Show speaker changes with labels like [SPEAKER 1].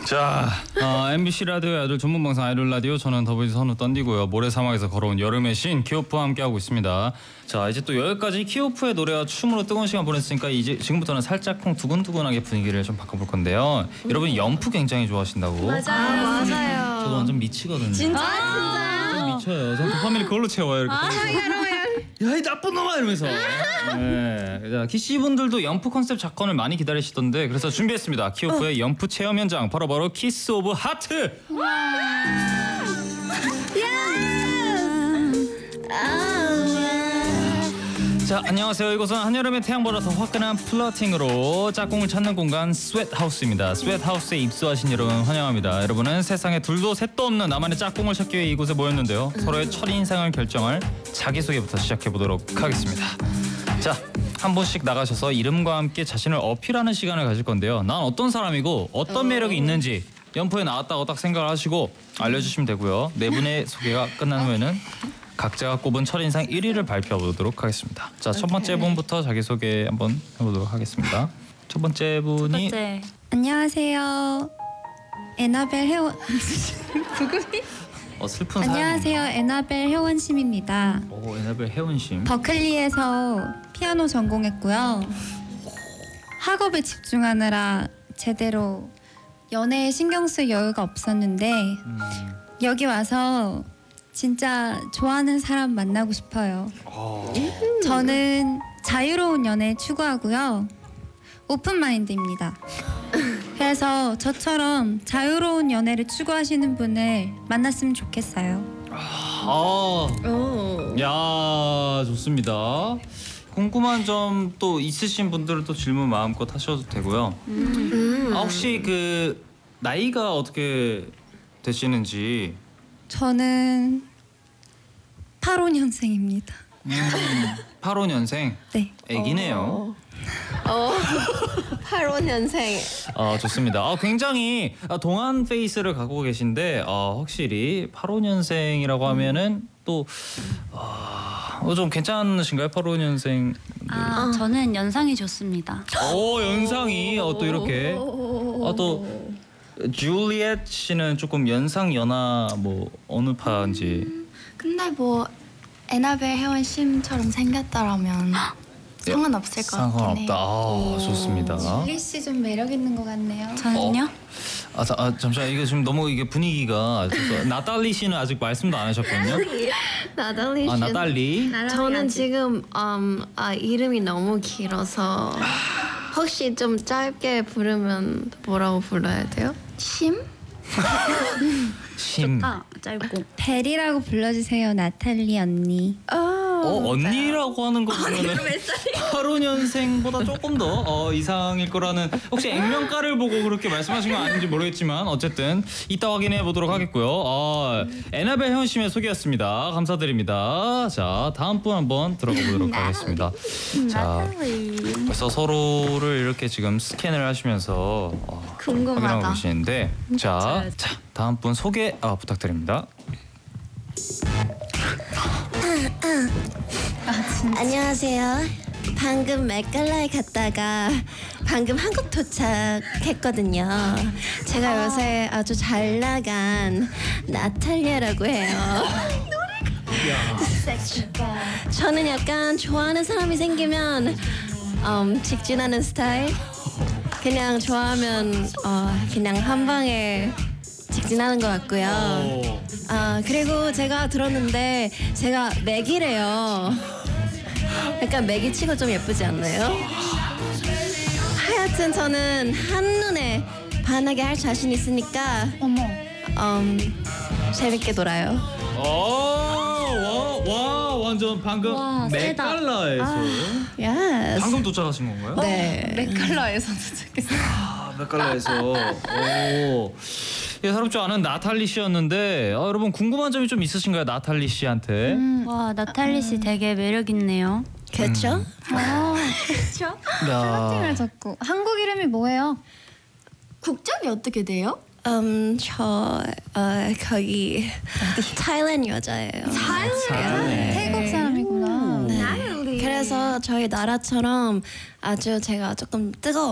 [SPEAKER 1] 자, MBC 라디오의 아들 전문 방송 아이돌 라디오, 저는 더보이즈 선우 떤디고요. 모래사막에서 걸어온 여름의 신 키오프와 함께하고 있습니다. 자, 이제 또 여기까지 키오프의 노래와 춤으로 뜨거운 시간 보냈으니까 이제 지금부터는 살짝쿵 두근두근하게 분위기를 좀 바꿔볼 건데요. 여러분 연프 굉장히 좋아하신다고.
[SPEAKER 2] 맞아요.
[SPEAKER 1] 저도 완전 미치거든요.
[SPEAKER 2] 진짜요?
[SPEAKER 1] 좀 미쳐요. 전 도파민을 그걸로 채워요. 이렇게. 야, 이 나쁜 놈아 이러면서. 네. 자, 키씨 분들도 연프 컨셉 작권을 많이 기다리시던데, 그래서 준비했습니다. 키오프의 연프 체험 현장, 바로 키스 오브 하트. 자, 안녕하세요. 이곳은 한여름의 태양보다 더 화끈한 플러팅으로 짝꿍을 찾는 공간 스웨트하우스입니다. 스웨트하우스에 입소하신 여러분 환영합니다. 여러분은 세상에 둘도 셋도 없는 나만의 짝꿍을 찾기 위해 이곳에 모였는데요. 서로의 첫인상을 결정할 자기소개부터 시작해보도록 하겠습니다. 자, 한 분씩 나가셔서 이름과 함께 자신을 어필하는 시간을 가질 건데요. 난 어떤 사람이고 어떤 매력이 있는지 연프에 나왔다고 딱 생각을 하시고 알려주시면 되고요. 네 분의 소개가 끝난 후에는 각자가 꼽은 첫인상 1위를 발표해보도록 하겠습니다. 자, 첫 번째 분부터 자기소개 한번 해보도록 하겠습니다. 첫 번째 분이
[SPEAKER 3] 안녕하세요. 에나벨 혜원
[SPEAKER 1] 슬픈
[SPEAKER 3] 안녕하세요. 에나벨 혜원심입니다.
[SPEAKER 1] 오, 에나벨 혜원심.
[SPEAKER 3] 버클리에서 피아노 전공했고요. 학업에 집중하느라 제대로 연애에 신경 쓸 여유가 없었는데 여기 와서 진짜 좋아하는 사람 만나고 싶어요. 저는 자유로운 연애 추구하고요. 오픈 마인드입니다. 그래서 저처럼 자유로운 연애를 추구하시는 분을 만났으면 좋겠어요.
[SPEAKER 1] 야, 좋습니다. 궁금한 점 또 있으신 분들은 또 질문 마음껏 하셔도 되고요. 혹시 그 나이가 어떻게 되시는지?
[SPEAKER 3] 저는 85년생입니다.
[SPEAKER 1] 85년생?
[SPEAKER 3] 네.
[SPEAKER 1] 애기네요.
[SPEAKER 2] 85년생.
[SPEAKER 1] 좋습니다. 굉장히 동안 페이스를 갖고 계신데 확실히 85년생이라고 하면은 또 좀 괜찮으신가요? 85년생.
[SPEAKER 4] 저는 연상이 좋습니다.
[SPEAKER 1] 연상이 또 이렇게 또 줄리엣 씨는 조금 연상 연하 뭐 어느 파인지.
[SPEAKER 5] 근데 뭐 에나벨 혜원심처럼 생겼다라면 상관없을 것 같긴 해요.
[SPEAKER 1] 상관없다. 좋습니다.
[SPEAKER 3] 줄리 씨 좀 매력 있는 것 같네요.
[SPEAKER 4] 저는요?
[SPEAKER 1] 잠시만, 이게 지금 너무 이게 분위기가 나탈리 씨는 아직 말씀도 안 하셨거든요.
[SPEAKER 2] 나달리 씨.
[SPEAKER 1] 나탈리.
[SPEAKER 2] 저는 지금 이름이 너무 길어서 혹시 좀 짧게 부르면 뭐라고 불러야 돼요?
[SPEAKER 5] 심?
[SPEAKER 1] 심.
[SPEAKER 4] 짧고.
[SPEAKER 3] 벨이라고 불러주세요, 나탈리 언니.
[SPEAKER 1] 언니라고 하는 거 보면은 85년생보다 조금 더 이상일 거라는, 혹시 액면가를 보고 그렇게 말씀하신 건 아닌지 모르겠지만 어쨌든 이따 확인해 보도록 하겠고요. 에나벨 혜원심의 소개였습니다. 감사드립니다. 자, 다음 분 한번 들어가 보도록 하겠습니다. 자, 벌써 서로를 이렇게 지금 스캔을 하시면서
[SPEAKER 5] 궁금하다.
[SPEAKER 1] 확인하고 계시는데, 자, 다음 분 소개 부탁드립니다.
[SPEAKER 2] 안녕하세요. 방금 맥갈라에 갔다가 방금 한국 도착했거든요. 제가 요새 아주 잘 나간 나탈리아라고 해요. 저는 약간 좋아하는 사람이 생기면 직진하는 스타일. 그냥 좋아하면 그냥 한 방에 직진하는 것 같고요. 그리고 제가 들었는데 제가 맥이래요. 약간 맥이 치고 좀 예쁘지 않나요? 하여튼 저는 한눈에 반하게 할 자신 있으니까 재밌게 놀아요.
[SPEAKER 1] 와, 완전 방금 맥갈라에서
[SPEAKER 2] Yes.
[SPEAKER 1] 방금 도착하신 건가요?
[SPEAKER 2] 네.
[SPEAKER 5] 맥갈라에서 도착했어요.
[SPEAKER 1] 맥갈라에서. 사람 줄 아는 나탈리 씨였는데, 여러분 궁금한 점이 좀 있으신가요? 나탈리 씨한테.
[SPEAKER 4] 와, 나탈리 씨 되게 매력 있네요.
[SPEAKER 2] 그렇죠?
[SPEAKER 5] 그렇죠?
[SPEAKER 3] 플러팅을 자꾸. 한국 이름이 뭐예요?
[SPEAKER 5] 국적이 어떻게 돼요?
[SPEAKER 2] 저 거기 타일랜드 여자예요.
[SPEAKER 1] 타일랜드.
[SPEAKER 3] 태국 사람이구나.
[SPEAKER 2] 네. 그래서 저희 나라처럼 아주 제가 조금 뜨거워.